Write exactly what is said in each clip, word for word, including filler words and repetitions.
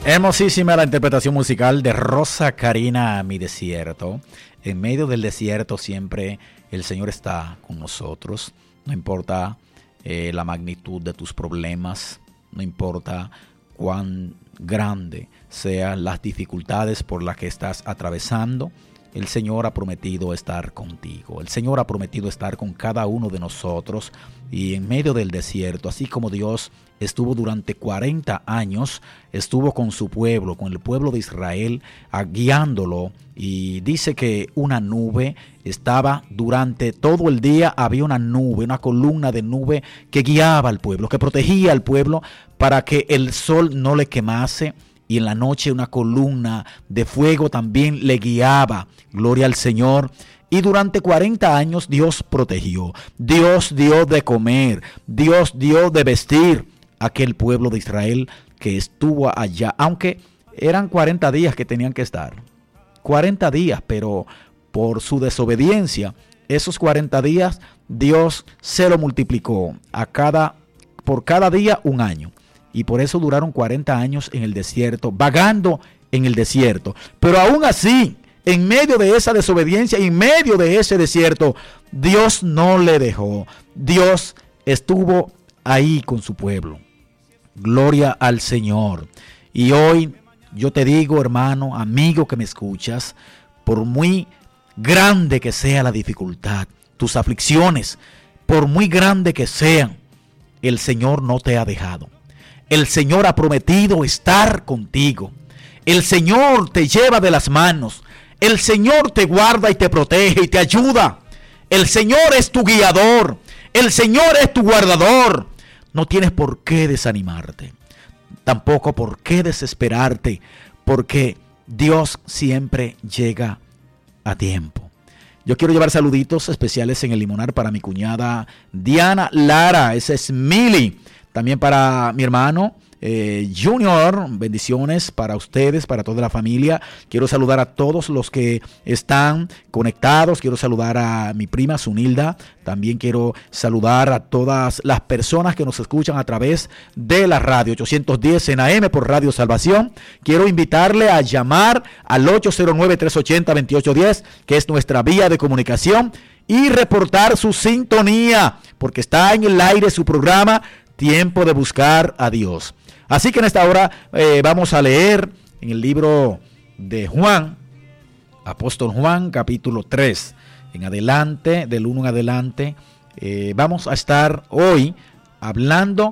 Hermosísima la interpretación musical de Rosa Karina, Mi Desierto. En medio del desierto siempre el Señor está con nosotros. No importa eh, la magnitud de tus problemas, no importa cuán grande sean las dificultades por las que estás atravesando. El Señor ha prometido estar contigo. El Señor ha prometido estar con cada uno de nosotros. Y en medio del desierto, así como Dios estuvo durante cuarenta años, estuvo con su pueblo, con el pueblo de Israel, guiándolo. Y dice que una nube estaba durante todo el día, había una nube, una columna de nube que guiaba al pueblo, que protegía al pueblo para que el sol no le quemase. Y en la noche una columna de fuego también le guiaba. Gloria al Señor. Y durante cuarenta años Dios protegió. Dios dio de comer. Dios dio de vestir a aquel pueblo de Israel que estuvo allá. Aunque eran cuarenta días que tenían que estar. cuarenta días, pero por su desobediencia, esos cuarenta días Dios se lo multiplicó a cada, por cada día un año. Y por eso duraron cuarenta años en el desierto, vagando en el desierto. Pero aún así, en medio de esa desobediencia, en medio de ese desierto, Dios no le dejó. Dios estuvo ahí con su pueblo. Gloria al Señor. Y hoy yo te digo, hermano, amigo que me escuchas, por muy grande que sea la dificultad, tus aflicciones, por muy grande que sean, el Señor no te ha dejado. El Señor ha prometido estar contigo. El Señor te lleva de las manos. El Señor te guarda y te protege y te ayuda. El Señor es tu guiador. El Señor es tu guardador. No tienes por qué desanimarte. Tampoco por qué desesperarte. Porque Dios siempre llega a tiempo. Yo quiero llevar saluditos especiales en el limonar para mi cuñada Diana Lara. Ese es Mili. También para mi hermano eh, Junior, bendiciones para ustedes, para toda la familia. Quiero saludar a todos los que están conectados. Quiero saludar a mi prima Zunilda. También quiero saludar a todas las personas que nos escuchan a través de la radio ochocientos diez en A M por Radio Salvación. Quiero invitarle a llamar al ocho cero nueve, tres ocho cero, dos ocho uno cero, que es nuestra vía de comunicación, y reportar su sintonía, porque está en el aire su programa Tiempo de Buscar a Dios. Así que en esta hora eh, vamos a leer en el libro de Juan, Apóstol Juan, capítulo tres. En adelante, del uno en adelante, eh, vamos a estar hoy hablando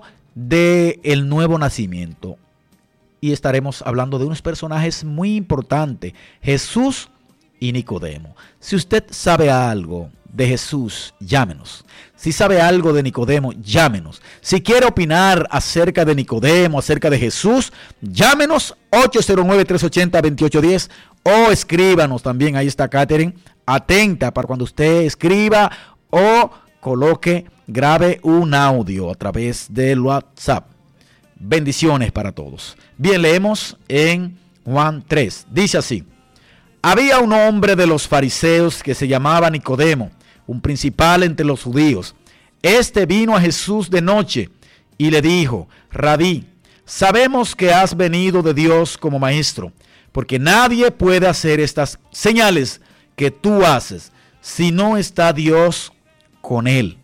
del nuevo nacimiento. Y estaremos hablando de unos personajes muy importantes, Jesús y Nicodemo. Si usted sabe algo de Jesús, llámenos. Si sabe algo de Nicodemo, llámenos. Si quiere opinar acerca de Nicodemo, acerca de Jesús, llámenos ocho cero nueve, tres ocho cero, dos ocho uno cero o escríbanos también. Ahí está Catherine, atenta para cuando usted escriba o coloque, grabe un audio a través del WhatsApp. Bendiciones para todos. Bien, leemos en Juan tres. Dice así: había un hombre de los fariseos que se llamaba Nicodemo, un principal entre los judíos. Este vino a Jesús de noche y le dijo: Rabí, sabemos que has venido de Dios como maestro, porque nadie puede hacer estas señales que tú haces si no está Dios con él.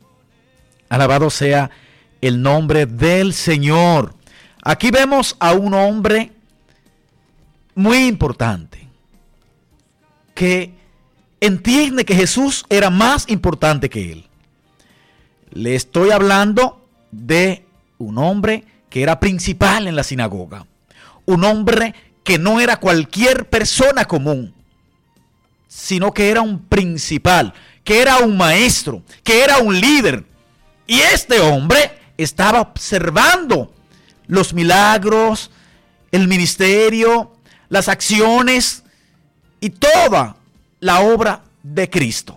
Alabado sea el nombre del Señor. Aquí vemos a un hombre muy importante que entiende que Jesús era más importante que él. Le estoy hablando de un hombre que era principal en la sinagoga. Un hombre que no era cualquier persona común, sino que era un principal, que era un maestro, que era un líder. Y este hombre estaba observando los milagros, el ministerio, las acciones y toda la obra de Cristo.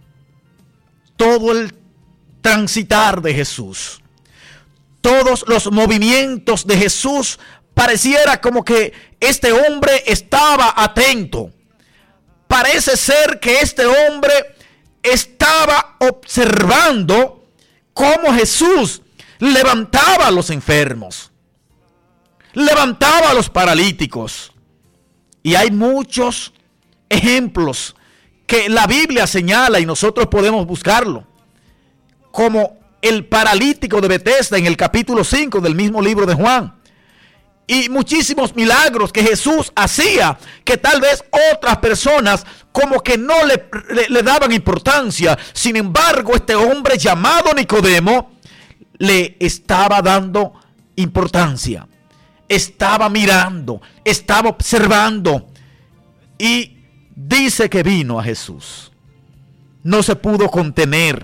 Todo el transitar de Jesús. Todos los movimientos de Jesús, pareciera como que este hombre estaba atento. Parece ser que este hombre estaba observando cómo Jesús levantaba a los enfermos, levantaba a los paralíticos. Y hay muchos ejemplos que la Biblia señala y nosotros podemos buscarlo, como el paralítico de Betesda en el capítulo cinco del mismo libro de Juan, y muchísimos milagros que Jesús hacía, que tal vez otras personas como que no le, le, le daban importancia. Sin embargo, este hombre llamado Nicodemo le estaba dando importancia, estaba mirando, estaba observando, y dice que vino a Jesús. No se pudo contener.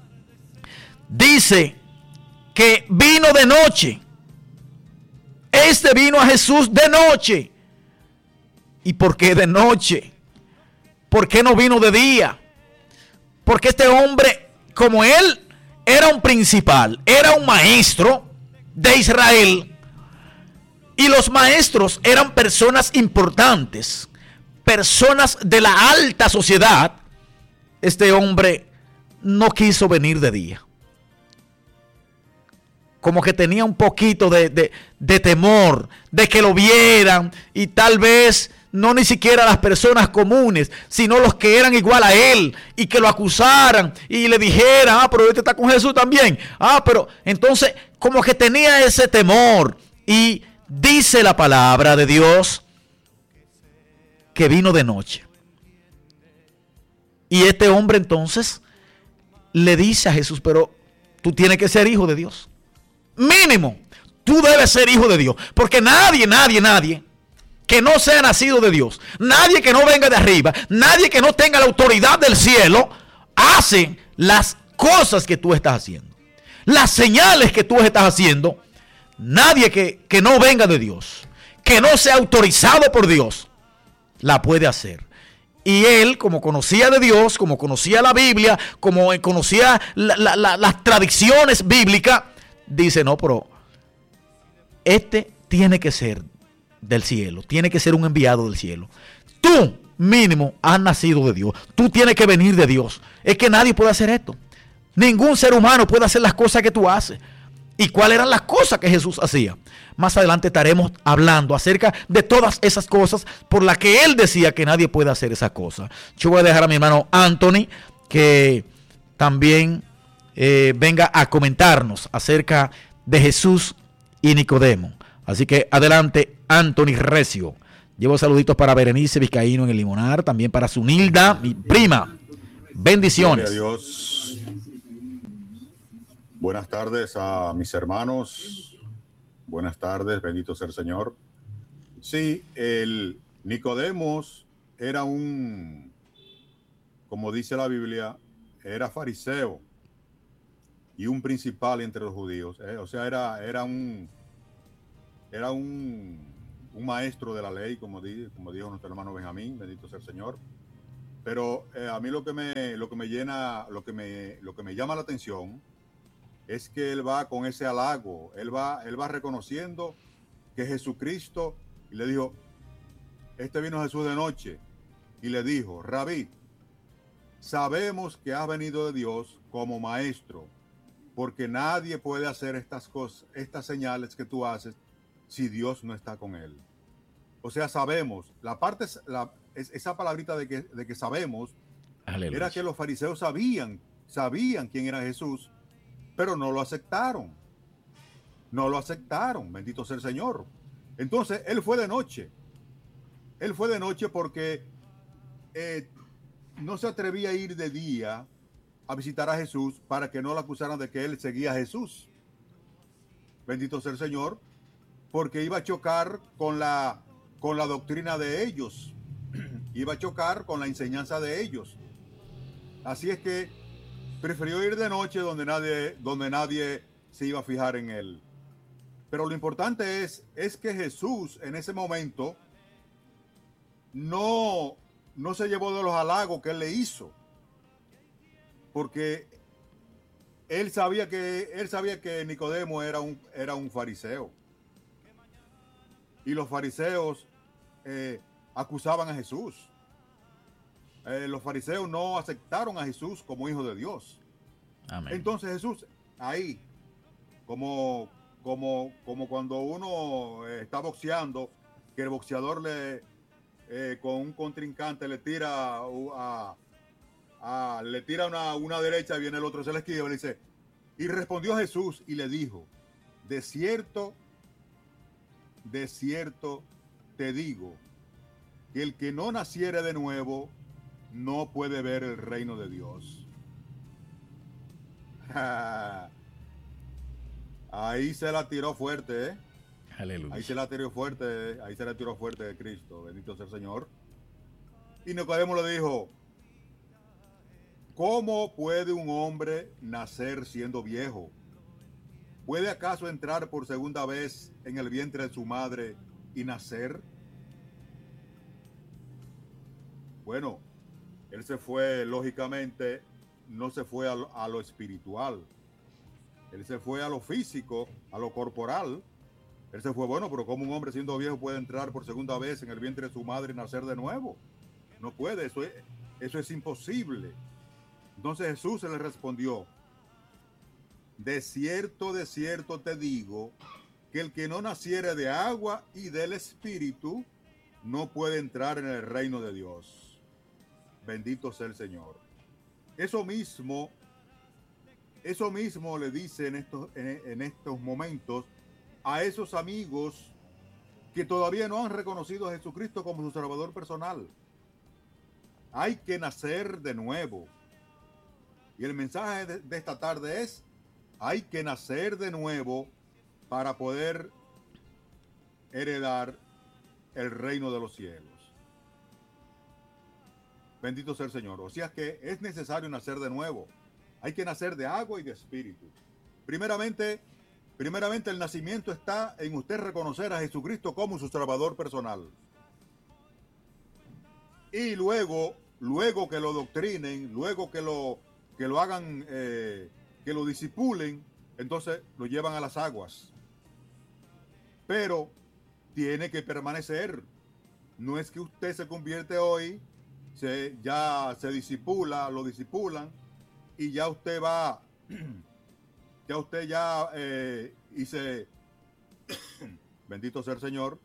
Dice que vino de noche. Este vino a Jesús de noche. ¿Y por qué de noche? ¿Por qué no vino de día? Porque este hombre, como él era un principal, era un maestro de Israel, y los maestros eran personas importantes, personas de la alta sociedad, este hombre no quiso venir de día. Como que tenía un poquito de, de, de temor, de que lo vieran, y tal vez no ni siquiera las personas comunes, sino los que eran igual a él, y que lo acusaran y le dijeran, ah, pero este está con Jesús también. Ah, pero entonces como que tenía ese temor. Y dice la palabra de Dios que vino de noche. Y este hombre entonces le dice a Jesús, pero tú tienes que ser hijo de Dios. Mínimo, tú debes ser hijo de Dios. Porque nadie, nadie, nadie que no sea nacido de Dios, nadie que no venga de arriba, nadie que no tenga la autoridad del cielo, hace las cosas que tú estás haciendo, las señales que tú estás haciendo. Nadie que, que no venga de Dios, que no sea autorizado por Dios, la puede hacer. Y él, como conocía de Dios, como conocía la Biblia, como conocía la, la, la, las tradiciones bíblicas, dice, no, pero este tiene que ser del cielo, tiene que ser un enviado del cielo. Tú, mínimo, has nacido de Dios. Tú tienes que venir de Dios. Es que nadie puede hacer esto. Ningún ser humano puede hacer las cosas que tú haces. ¿Y cuáles eran las cosas que Jesús hacía? Más adelante estaremos hablando acerca de todas esas cosas por las que él decía que nadie puede hacer esas cosas. Yo voy a dejar a mi hermano Anthony que también eh, venga a comentarnos acerca de Jesús y Nicodemo. Así que adelante, Anthony Recio. Llevo saluditos para Berenice Vizcaíno en el Limonar, también para Zunilda, mi prima. Bendiciones. Gloria a Dios. Buenas tardes a mis hermanos. Buenas tardes, bendito sea el Señor. Sí, el Nicodemos era un, como dice la Biblia, era fariseo y un principal entre los judíos. Eh, o sea, era, era un, era un, un maestro de la ley, como, di, como dijo nuestro hermano Benjamín, bendito sea el Señor. Pero eh, a mí lo que me, lo que me llena, lo que me, lo que me llama la atención es que él va con ese halago, él va, él va reconociendo que Jesucristo, y le dijo, este vino Jesús de noche, y le dijo, Rabí, sabemos que has venido de Dios como maestro, porque nadie puede hacer estas cosas, estas señales que tú haces, si Dios no está con él. O sea, sabemos, la parte, la, esa palabrita de que, de que sabemos, Aleluya. Era que los fariseos sabían, sabían quién era Jesús, pero no lo aceptaron. No lo aceptaron, bendito sea el Señor. Entonces, él fue de noche. Él fue de noche porque eh, no se atrevía a ir de día a visitar a Jesús para que no lo acusaran de que él seguía a Jesús. Bendito sea el Señor, porque iba a chocar con la, con la doctrina de ellos. Iba a chocar con la enseñanza de ellos. Así es que prefirió ir de noche donde nadie, donde nadie se iba a fijar en él. Pero lo importante es, es que Jesús en ese momento no, no se llevó de los halagos que él le hizo. Porque él sabía que, él sabía que Nicodemo era un, era un fariseo. Y los fariseos eh, acusaban a Jesús. Eh, los fariseos no aceptaron a Jesús como hijo de Dios. Amén. Entonces Jesús ahí, como, como, como cuando uno eh, está boxeando, que el boxeador le eh, con un contrincante le tira a, a, le tira una, una derecha y viene el otro, se le esquiva y le dice, y respondió Jesús y le dijo, de cierto, de cierto te digo, que el que no naciere de nuevo no puede ver el reino de Dios. Ahí se la tiró fuerte, ¿eh? Aleluya. Ahí se la tiró fuerte, ahí se la tiró fuerte de Cristo, bendito sea el Señor. Y Nicodemo le dijo, ¿cómo puede un hombre nacer siendo viejo? ¿Puede acaso entrar por segunda vez en el vientre de su madre y nacer? Bueno, él se fue, lógicamente, no se fue a lo, a lo espiritual. Él se fue a lo físico, a lo corporal. Él se fue, bueno, pero ¿cómo un hombre siendo viejo puede entrar por segunda vez en el vientre de su madre y nacer de nuevo? No puede, eso es, eso es imposible. Entonces Jesús se le respondió, de cierto, de cierto te digo, que el que no naciere de agua y del Espíritu no puede entrar en el reino de Dios. Bendito sea el Señor. Eso mismo, eso mismo le dice en estos, en, en estos momentos a esos amigos que todavía no han reconocido a Jesucristo como su Salvador personal. Hay que nacer de nuevo. Y el mensaje de, de esta tarde es, hay que nacer de nuevo para poder heredar el reino de los cielos. Bendito sea el Señor. O sea que es necesario nacer de nuevo. Hay que nacer de agua y de espíritu. Primeramente, primeramente el nacimiento está en usted reconocer a Jesucristo como su Salvador personal. Y luego, luego que lo doctrinen, luego que lo, que lo hagan, eh, que lo disipulen, entonces lo llevan a las aguas. Pero tiene que permanecer. No es que usted se convierte hoy, se, ya se disipula, lo disipulan y ya usted va, ya usted ya eh, y se, bendito sea el Señor,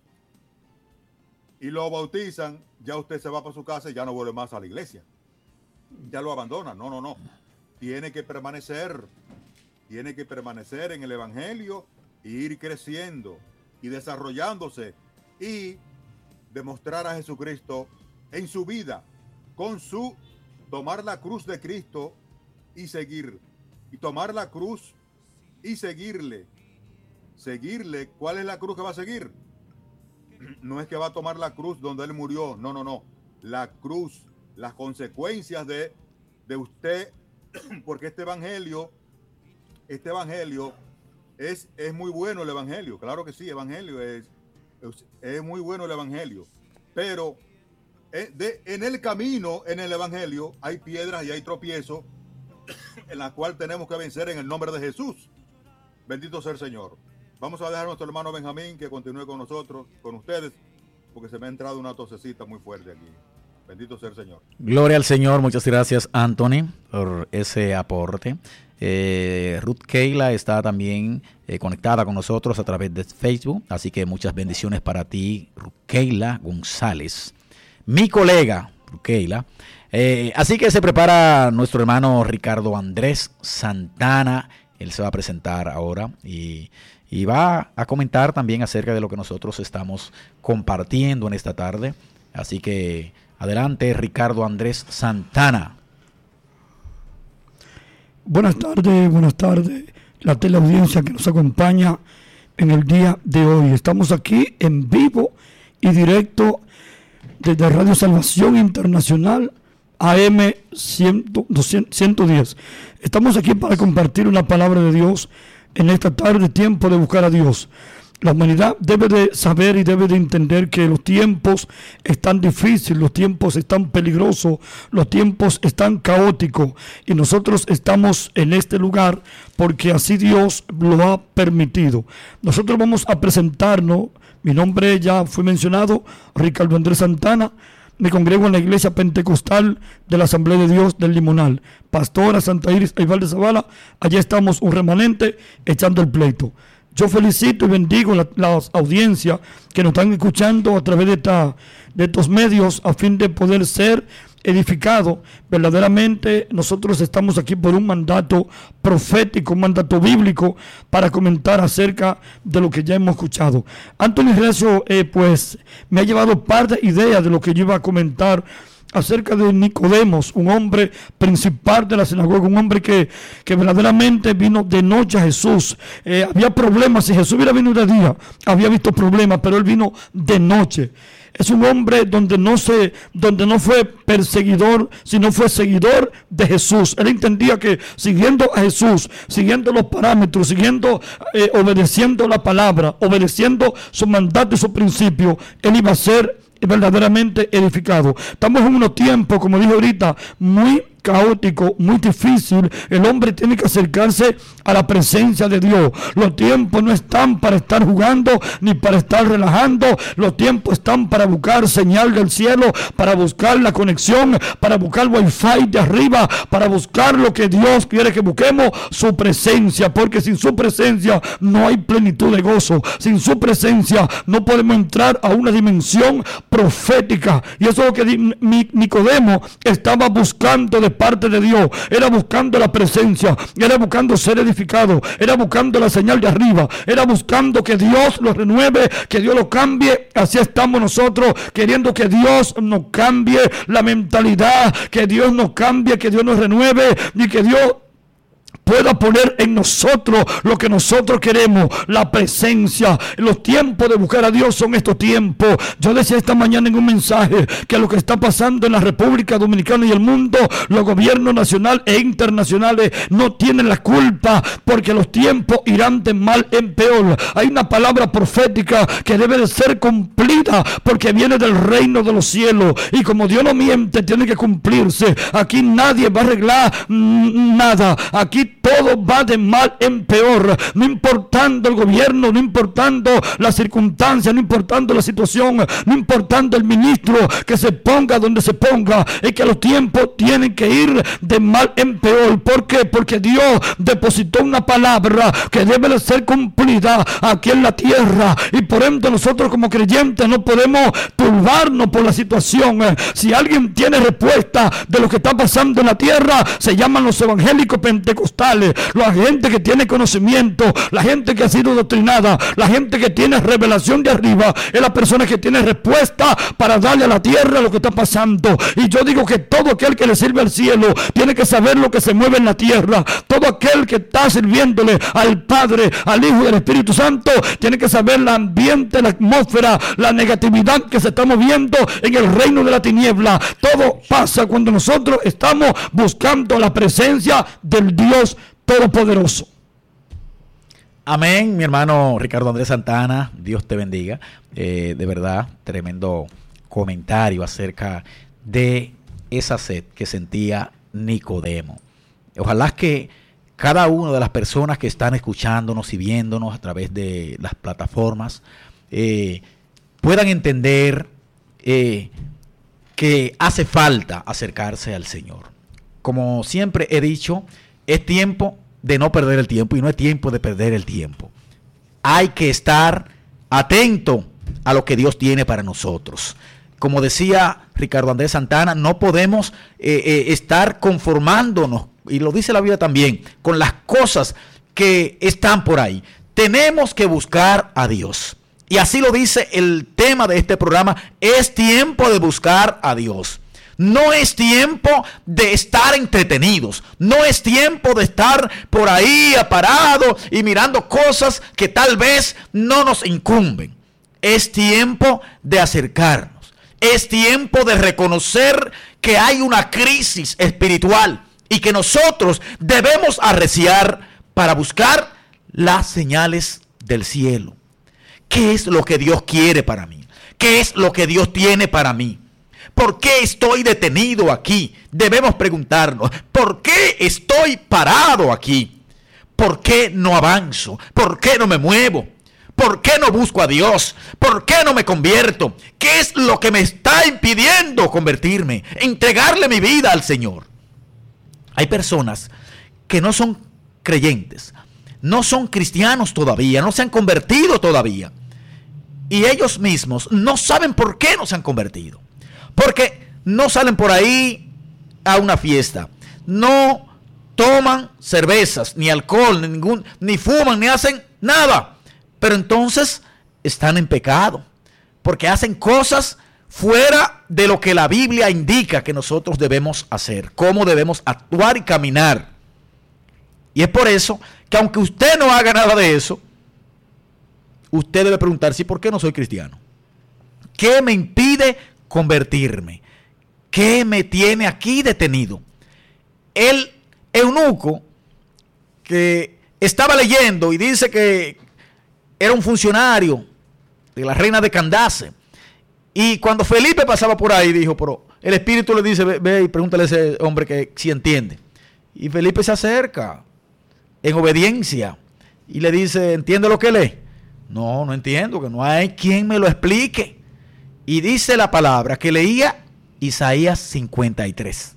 y lo bautizan, ya usted se va para su casa y ya no vuelve más a la iglesia. Ya lo abandona. No, no, no. Tiene que permanecer. Tiene que permanecer en el Evangelio e ir creciendo y desarrollándose y demostrar a Jesucristo en su vida con su tomar la cruz de Cristo y seguir. Y tomar la cruz y seguirle. Seguirle. ¿Cuál es la cruz que va a seguir? No es que va a tomar la cruz donde él murió. No, no, no. La cruz, las consecuencias de, de usted, porque este evangelio, este evangelio es, es muy bueno el evangelio. Claro que sí, evangelio es, es, es muy bueno el evangelio. Pero de, en el camino, en el evangelio, hay piedras y hay tropiezos en las cuales tenemos que vencer en el nombre de Jesús. Bendito sea el Señor. Vamos a dejar a nuestro hermano Benjamín que continúe con nosotros, con ustedes, porque se me ha entrado una tosecita muy fuerte aquí. Bendito sea el Señor. Gloria al Señor. Muchas gracias, Anthony, por ese aporte. Eh, Ruth Keila está también eh, conectada con nosotros a través de Facebook, así que muchas bendiciones para ti, Ruth Keila González, mi colega, Ruth Keila. Eh, así que se prepara nuestro hermano Ricardo Andrés Santana. Él se va a presentar ahora y... Y va a comentar también acerca de lo que nosotros estamos compartiendo en esta tarde. Así que adelante, Ricardo Andrés Santana. Buenas tardes, buenas tardes. La teleaudiencia que nos acompaña en el día de hoy. Estamos aquí en vivo y directo desde Radio Salvación Internacional A M ciento diez. Estamos aquí para compartir una palabra de Dios. En esta tarde, tiempo de buscar a Dios. La humanidad debe de saber y debe de entender que los tiempos están difíciles, los tiempos están peligrosos, los tiempos están caóticos. Y nosotros estamos en este lugar porque así Dios lo ha permitido. Nosotros vamos a presentarnos. Mi nombre ya fue mencionado, Ricardo Andrés Santana. Me congrego en la iglesia pentecostal de la Asamblea de Dios del Limonal. Pastora Santa Iris Ayval de Zavala, allá estamos un remanente echando el pleito. Yo felicito y bendigo la, las audiencias que nos están escuchando a través de, esta, de estos medios a fin de poder ser edificado. Verdaderamente nosotros estamos aquí por un mandato profético, un mandato bíblico para comentar acerca de lo que ya hemos escuchado. Anthony Recio eh, pues me ha llevado parte de ideas de lo que yo iba a comentar acerca de Nicodemos, un hombre principal de la sinagoga, un hombre que, que verdaderamente vino de noche a Jesús. Eh, había problemas, si Jesús hubiera venido de día, había visto problemas, pero él vino de noche. Es un hombre donde no se, donde no fue perseguidor, sino fue seguidor de Jesús. Él entendía que siguiendo a Jesús, siguiendo los parámetros, siguiendo, eh, obedeciendo la palabra, obedeciendo su mandato y su principio, él iba a ser verdaderamente edificado. Estamos en unos tiempos, como dije ahorita, muy caótico, muy difícil. El hombre tiene que acercarse a la presencia de Dios. Los tiempos no están para estar jugando ni para estar relajando. Los tiempos están para buscar señal del cielo, para buscar la conexión, para buscar wifi de arriba, para buscar lo que Dios quiere que busquemos, su presencia, porque sin su presencia no hay plenitud de gozo. Sin su presencia no podemos entrar a una dimensión profética. Y eso es lo que Nicodemo estaba buscando de parte de Dios. Era buscando la presencia, era buscando ser edificado, era buscando la señal de arriba, era buscando que Dios lo renueve, que Dios lo cambie. Así estamos nosotros, queriendo que Dios nos cambie la mentalidad, que Dios nos cambie, que Dios nos renueve y que Dios pueda poner en nosotros lo que nosotros queremos, la presencia. Los tiempos de buscar a Dios son estos tiempos. Yo decía esta mañana en un mensaje que lo que está pasando en la República Dominicana y el mundo, los gobiernos nacionales e internacionales no tienen la culpa, porque los tiempos irán de mal en peor. Hay una palabra profética que debe de ser cumplida, porque viene del reino de los cielos, y como Dios no miente, tiene que cumplirse. Aquí nadie va a arreglar mmm, nada. Aquí todo va de mal en peor, no importando el gobierno, no importando las circunstancias, no importando la situación, no importando el ministro que se ponga donde se ponga. Es que los tiempos tienen que ir de mal en peor. ¿Por qué? Porque Dios depositó una palabra que debe de ser cumplida aquí en la tierra, y por ende nosotros como creyentes no podemos turbarnos por la situación. Si alguien tiene respuesta de lo que está pasando en la tierra, se llaman los evangélicos pentecostales, la gente que tiene conocimiento, la gente que ha sido doctrinada, la gente que tiene revelación de arriba. Es la persona que tiene respuesta para darle a la tierra lo que está pasando. Y yo digo que todo aquel que le sirve al cielo tiene que saber lo que se mueve en la tierra. Todo aquel que está sirviéndole al Padre, al Hijo y al Espíritu Santo tiene que saber el ambiente, la atmósfera, la negatividad que se está moviendo en el reino de la tiniebla. Todo pasa cuando nosotros estamos buscando la presencia del Dios Todopoderoso. Amén, mi hermano Ricardo Andrés Santana, Dios te bendiga. Eh, de verdad, tremendo comentario acerca de esa sed que sentía Nicodemo. Ojalá que cada una de las personas que están escuchándonos y viéndonos a través de las plataformas eh, puedan entender eh, que hace falta acercarse al Señor. Como siempre he dicho, es tiempo de no perder el tiempo, y no es tiempo de perder el tiempo. Hay que estar atento a lo que Dios tiene para nosotros. Como decía Ricardo Andrés Santana, no podemos eh, eh, estar conformándonos, y lo dice la Biblia también, con las cosas que están por ahí. Tenemos que buscar a Dios. Y así lo dice el tema de este programa: es tiempo de buscar a Dios. No es tiempo de estar entretenidos. No es tiempo de estar por ahí aparado y mirando cosas que tal vez no nos incumben. Es tiempo de acercarnos. Es tiempo de reconocer que hay una crisis espiritual y que nosotros debemos arreciar para buscar las señales del cielo. ¿Qué es lo que Dios quiere para mí? ¿Qué es lo que Dios tiene para mí? ¿Por qué estoy detenido aquí? Debemos preguntarnos, ¿por qué estoy parado aquí? ¿Por qué no avanzo? ¿Por qué no me muevo? ¿Por qué no busco a Dios? ¿Por qué no me convierto? ¿Qué es lo que me está impidiendo convertirme? Entregarle mi vida al Señor. Hay personas que no son creyentes, no son cristianos todavía, no se han convertido todavía. Y ellos mismos no saben por qué no se han convertido. Porque no salen por ahí a una fiesta, no toman cervezas, ni alcohol, ni, ningún, ni fuman, ni hacen nada. Pero entonces están en pecado, porque hacen cosas fuera de lo que la Biblia indica que nosotros debemos hacer, cómo debemos actuar y caminar. Y es por eso que aunque usted no haga nada de eso, usted debe preguntarse, ¿por qué no soy cristiano? ¿Qué me impide convertirme? ¿Qué me tiene aquí detenido? El eunuco que estaba leyendo y dice que era un funcionario de la reina de Candace, y cuando Felipe pasaba por ahí dijo, pero el Espíritu le dice, ve, ve y pregúntale a ese hombre que si entiende. Y Felipe se acerca en obediencia y le dice, ¿entiende lo que lee? No, no entiendo, que no hay quien me lo explique. Y dice la palabra que leía Isaías cincuenta y tres.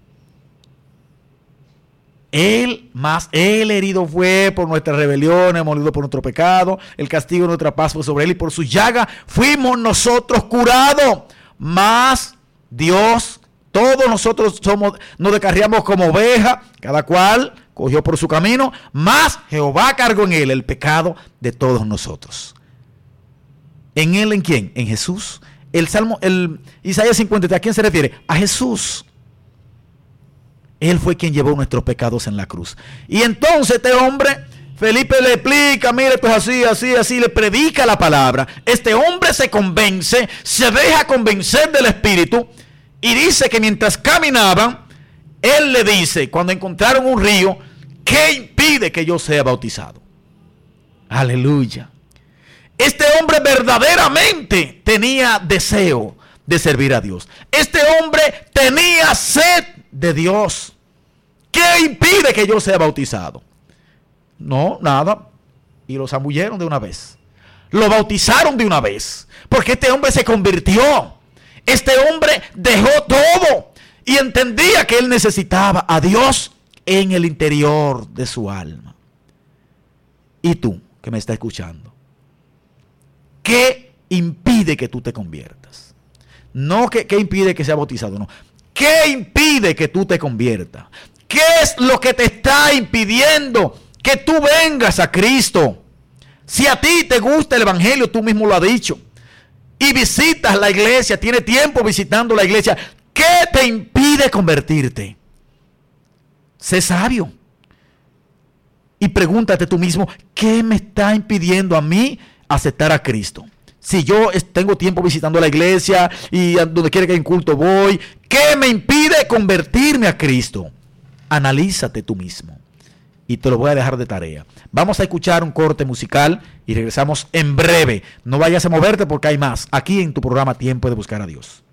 Él más, él herido fue por nuestras rebeliones, molido por nuestro pecado, el castigo de nuestra paz fue sobre él y por su llaga fuimos nosotros curados. Mas Dios, todos nosotros somos, nos descarriamos como oveja, cada cual cogió por su camino, mas Jehová cargó en él el pecado de todos nosotros. ¿En él en quién? En Jesús. El Salmo, el Isaías cincuenta y tres, ¿a quién se refiere? A Jesús. Él fue quien llevó nuestros pecados en la cruz. Y entonces este hombre, Felipe le explica, mire, esto es así, así, así, le predica la palabra. Este hombre se convence, se deja convencer del Espíritu y dice que mientras caminaban, él le dice, cuando encontraron un río, ¿qué impide que yo sea bautizado? Aleluya. Este hombre verdaderamente tenía deseo de servir a Dios. Este hombre tenía sed de Dios. ¿Qué impide que yo sea bautizado? No, nada. Y lo zambulleron de una vez. Lo bautizaron de una vez. Porque este hombre se convirtió. Este hombre dejó todo. Y entendía que él necesitaba a Dios en el interior de su alma. ¿Y tú que me estás escuchando? ¿Qué impide que tú te conviertas? No que, ¿qué impide que sea bautizado? No. ¿Qué impide que tú te conviertas? ¿Qué es lo que te está impidiendo que tú vengas a Cristo? Si a ti te gusta el Evangelio, tú mismo lo has dicho, y visitas la iglesia, tienes tiempo visitando la iglesia, ¿qué te impide convertirte? Sé sabio. Y pregúntate tú mismo, ¿qué me está impidiendo a mí aceptar a Cristo? Si yo tengo tiempo visitando la iglesia y a donde quiera que hay un culto voy, ¿qué me impide convertirme a Cristo? Analízate tú mismo. Y te lo voy a dejar de tarea. Vamos a escuchar un corte musical y regresamos en breve. No vayas a moverte porque hay más aquí en tu programa Tiempo de Buscar a Dios.